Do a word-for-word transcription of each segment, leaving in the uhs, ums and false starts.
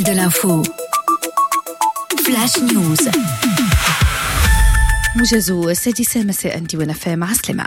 de l'info. Flash News. موجز السادسة مساء ديوان فام مع سلمة.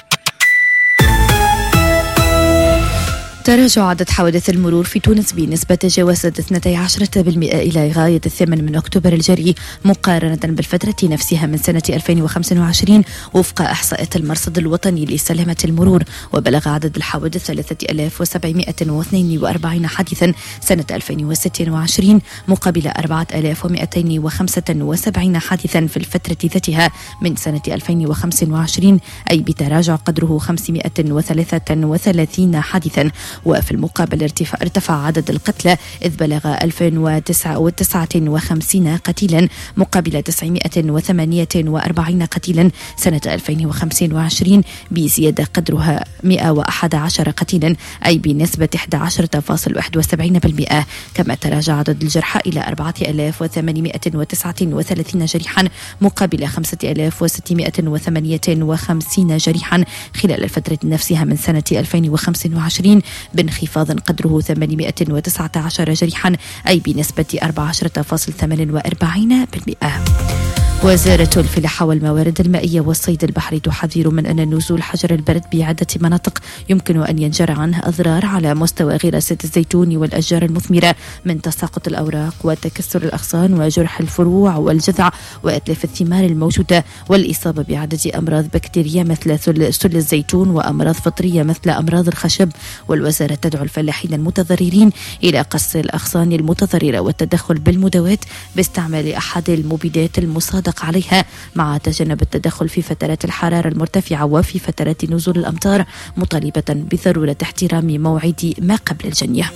تراجع عدد حوادث المرور في تونس بنسبة تجاوزت اثنتي عشرة بالمئة إلى غاية الثامن من أكتوبر الجاري مقارنة بالفترة نفسها من سنة ألفين وخمسة وعشرين وفق إحصاءات المرصد الوطني لسلامة المرور. وبلغ عدد الحوادث ثلاثة آلاف وسبعمائة واثنين وأربعين حادثا سنة ألفين وستة وعشرين مقابل أربعة آلاف ومئتين وخمسة وسبعين حادثا في الفترة ذاتها من سنة ألفين وخمسة وعشرين، أي بتراجع قدره خمسمائة وثلاثة وثلاثين حادثا. وفي المقابل ارتفع, ارتفع عدد القتلى إذ بلغ ألفين وتسعة وخمسين قتيلا مقابل تسعمائة وثمانية وأربعين قتيلا سنة ألفين وخمسة وعشرين بزيادة قدرها مئة وأحد عشر قتيلا، أي بنسبة أحد عشر فاصلة واحد وسبعين بالمئة. كما تراجع عدد الجرحى إلى أربعة آلاف وثمانمائة وتسعة وثلاثين جريحا مقابل خمسة آلاف وستمائة وثمانية وخمسين جريحا خلال الفترة نفسها من سنة ألفين وخمسة وعشرين بانخفاض قدره ثمانمائة وتسعة عشر جريحا، أي بنسبة أربعة عشر فاصلة ثمانية وأربعين بالمئة. وزارة الفلاحة والموارد المائية والصيد البحري تحذر من أن نزول حجر البرد بعدة مناطق يمكن أن ينجر عنه أضرار على مستوى غراسة الزيتون والأشجار المثمرة من تساقط الأوراق وتكسر الأغصان وجرح الفروع والجذع وإتلاف الثمار الموجودة والإصابة بعدة أمراض بكتيرية مثل سل الزيتون وأمراض فطرية مثل أمراض الخشب. والوزارة تدعو الفلاحين المتضررين إلى قص الأغصان المتضررة والتدخل بالمداواة باستعمال أحد المبيدات المصادقة عليها مع تجنب التدخل في فترات الحرارة المرتفعة وفي فترات نزول الأمطار، مطالبة بضرورة احترام موعد ما قبل الجنية.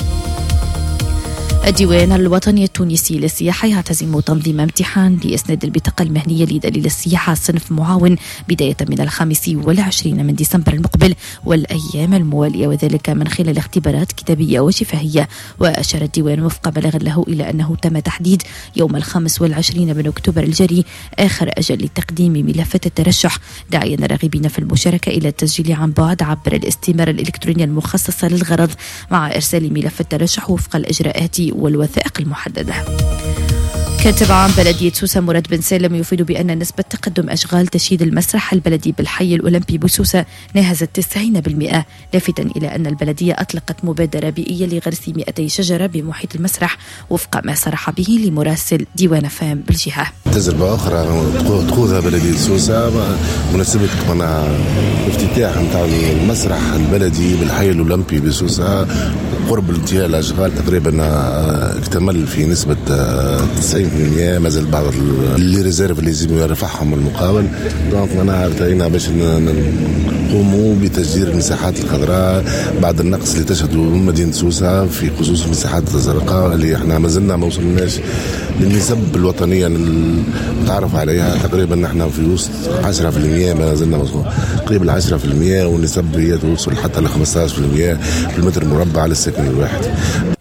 الديوان الوطني التونسي للسياحة يعتزم تنظيم امتحان لإسناد البطاقة المهنية لدليل السياحة صنف معاون بداية من الخامس والعشرين من ديسمبر المقبل والأيام الموالية، وذلك من خلال اختبارات كتابية وشفهية. وأشار الديوان وفق بلاغ له إلى أنه تم تحديد يوم الخامس والعشرين من أكتوبر الجاري آخر أجل لتقديم ملفات الترشح، داعيا الراغبين في المشاركة إلى التسجيل عن بعد عبر الاستمارة الإلكترونية المخصصة للغرض مع إرسال ملف الترشح وفق الإجراءات والوثائق المحددة. كاتب عام بلدية سوسة مراد بن سالم يفيد بأن نسبة تقدم أشغال تشييد المسرح البلدي بالحي الأولمبي بسوسة ناهزت تسعين بالمئة، لافتا إلى أن البلدية أطلقت مبادرة بيئية لغرس مئتي شجرة بمحيط المسرح وفق ما صرح به لمراسل ديوان فام بالجهة. تجربة أخرى تخوضها بلدية سوسة مناسبة افتتاح نتاع المسرح البلدي بالحي الأولمبي بسوسة قرب انتهاء الأشغال تقريبا اكتمل في نسبة تسعين بالمئة، مازال بعض اللي ريزيرف اللي لازم يرفعهم المقاول. دونك أنا ارتئينا باش نقوموا بتسجيل المساحات الخضراء بعد النقص اللي تشهده مدينة سوسة في خصوص المساحات الزرقاء اللي احنا ما زلنا ما وصلناش للنسب الوطنية نتعرف عليها. تقريبا نحن في وسط عشرة بالمئة، ما زلنا قريب العشرة بالمئة، والنسب هي توصل حتى ل خمسة عشر بالمئة في المتر مربع للسكن الواحد.